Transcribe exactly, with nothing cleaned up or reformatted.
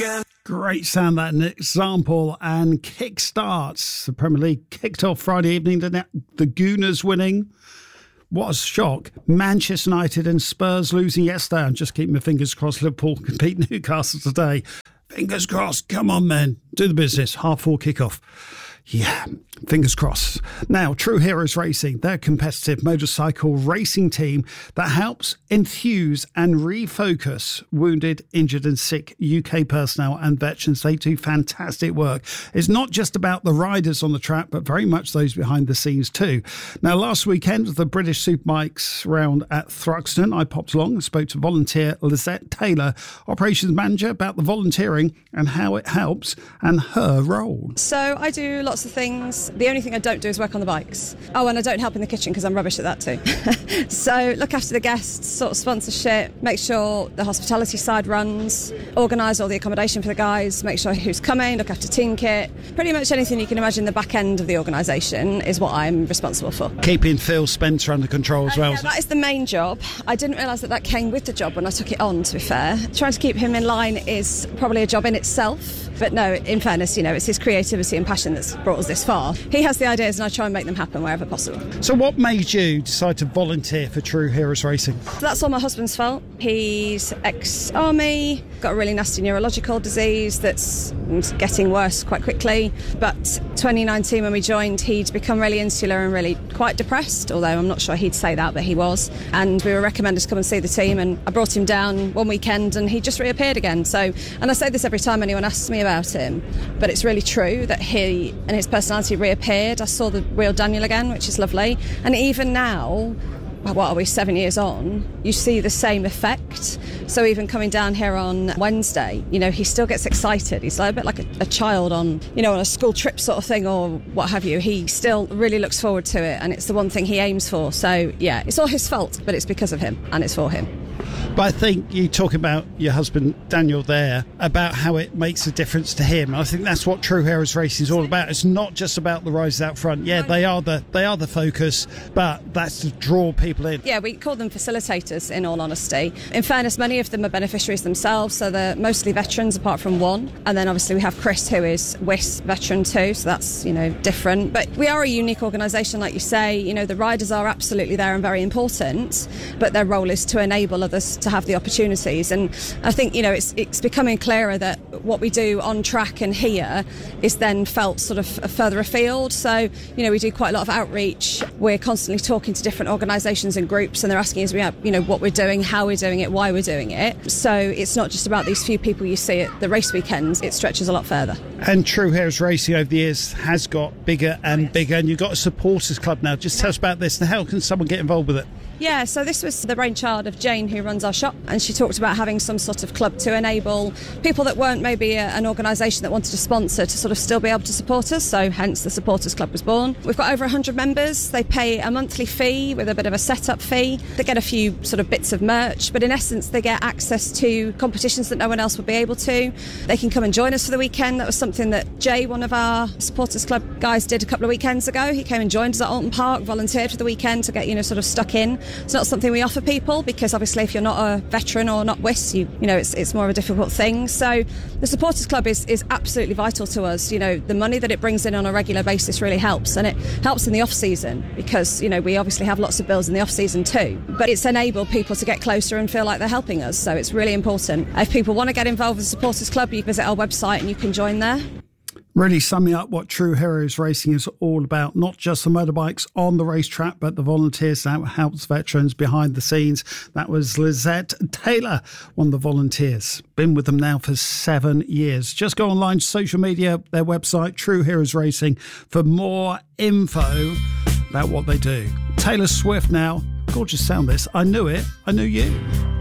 again. Great sound, that an example, and kick-starts. The Premier League kicked off Friday evening, didn't it? The Gooners winning. What a shock. Manchester United and Spurs losing yesterday. I'm just keeping my fingers crossed Liverpool can beat Newcastle today. Fingers crossed. Come on, men. Do the business. Half four kickoff. Yeah, fingers crossed. Now, True Heroes Racing, their competitive motorcycle racing team that helps enthuse and refocus wounded, injured and sick U K personnel and veterans. They do fantastic work. It's not just about the riders on the track, but very much those behind the scenes too. Now, last weekend, the British Superbikes round at Thruxton, I popped along and spoke to volunteer Lizette Taylor, operations manager, about the volunteering and how it helps and her role. So I do lots Lots of things. The only thing I don't do is work on the bikes. Oh, and I don't help in the kitchen because I'm rubbish at that too. So look after the guests, sort of sponsorship, make sure the hospitality side runs, organise all the accommodation for the guys, make sure who's coming, look after team kit. Pretty much anything you can imagine the back end of the organisation is what I'm responsible for. Keeping Phil Spencer under control as uh, well. Yeah, that is the main job. I didn't realise that that came with the job when I took it on, to be fair. Trying to keep him in line is probably a job in itself. But no, in fairness, you know, it's his creativity and passion that's brought us this far. He has the ideas and I try and make them happen wherever possible. So what made you decide to volunteer for True Heroes Racing? So that's all my husband's fault. He's ex-army, got a really nasty neurological disease that's getting worse quite quickly. But twenty nineteen when we joined, he'd become really insular and really quite depressed, although I'm not sure he'd say that, but he was. And we were recommended to come and see the team, and I brought him down one weekend and he just reappeared again. So, and I say this every time anyone asks me about him, but it's really true that he and his personality reappeared. I saw the real Daniel again, which is lovely. And even now, what are we, seven years on, you see the same effect. So even coming down here on Wednesday, you know, he still gets excited. He's like a bit like a, a child on, you know, on a school trip sort of thing or what have you. He still really looks forward to it, and it's the one thing he aims for. So yeah, it's all his fault, but it's because of him and it's for him. But I think you talk about your husband Daniel there, about how it makes a difference to him. I think that's what True Heroes Racing is all about. It's not just about the riders out front. Yeah, they are the they are the focus, but that's to draw people in. Yeah, we call them facilitators, in all honesty. In fairness, many of them are beneficiaries themselves, so they're mostly veterans apart from one. And then obviously we have Chris, who is W I S veteran too, so that's, you know, different. But we are a unique organisation, like you say. You know, the riders are absolutely there and very important, but their role is to enable others to have the opportunities. And I think, you know, it's it's becoming clearer that what we do on track and here is then felt sort of further afield. So, you know, we do quite a lot of outreach. We're constantly talking to different organisations and groups, and they're asking us, you know, what we're doing, how we're doing it, why we're doing it. So it's not just about these few people you see at the race weekends, it stretches a lot further. And True Heroes Racing over the years has got bigger and bigger, and you've got a supporters club now. Just tell us about this and how can someone get involved with it? Yeah, so this was the brainchild of Jane, who runs our shop, and she talked about having some sort of club to enable people that weren't maybe a, an organisation that wanted to sponsor to sort of still be able to support us, so hence the Supporters Club was born. We've got over one hundred members. They pay a monthly fee with a bit of a set-up fee. They get a few sort of bits of merch, but in essence they get access to competitions that no one else would be able to. They can come and join us for the weekend. That was something that Jay, one of our Supporters Club guys, did a couple of weekends ago. He came and joined us at Alton Park, volunteered for the weekend to get, you know, sort of stuck in. It's not something we offer people because obviously if you're not a veteran or not W I S, you, you know, it's it's more of a difficult thing. So the Supporters Club is, is absolutely vital to us. You know, the money that it brings in on a regular basis really helps, and it helps in the off season because, you know, we obviously have lots of bills in the off season too, but it's enabled people to get closer and feel like they're helping us. So it's really important. If people want to get involved with the Supporters Club, you can visit our website and you can join there. Really summing up what True Heroes Racing is all about, not just the motorbikes on the racetrack, but the volunteers that helps veterans behind the scenes. That was Lizette Taylor, one of the volunteers. Been with them now for seven years. Just go online, social media, their website, True Heroes Racing, for more info about what they do. Taylor Swift now. Gorgeous sound this. I knew it. I knew you.